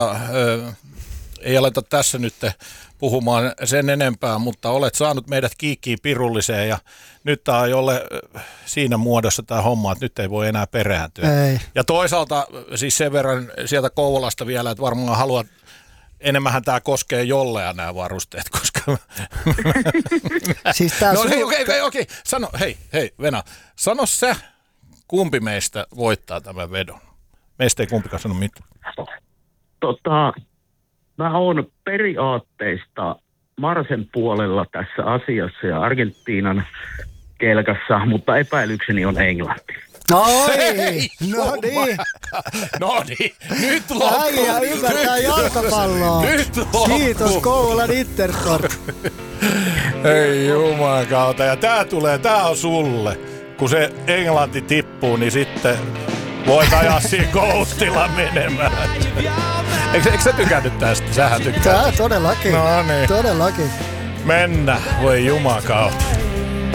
Ei aleta tässä nyt puhumaan sen enempää, mutta olet saanut meidät kiikkiin pirulliseen ja nyt tämä on jolle siinä muodossa tämä homma, että nyt ei voi enää perääntyä. Ei. Ja toisaalta siis sen verran sieltä Kouvolasta vielä, että varmaan haluat, enemmänhän tämä koskee Jollea nämä varusteet, koska... Siis tää no okei. Sano, hei Venä, sano sä, kumpi meistä voittaa tämän vedon? Meistä ei kumpikaan sano mitään. Mä oon periaatteista Marsen puolella tässä asiassa ja Argentiinan kelkassa, mutta epäilykseni on Englanti. No niin. No niin, nyt loppuu. Äijä ymmärtää jalkapalloa. Nyt loppuu. Kiitos Kouvolan Intersport. Ei jumakauta, ja tää on sulle. Kun se Englanti tippuu, niin sitten voit ajaa siinä Ghostilla menemään. Eikö sä tykännyt tästä? Sähän tykkäät. Todellakin. No niin. Todellakin. Mennä, voi jumakauta.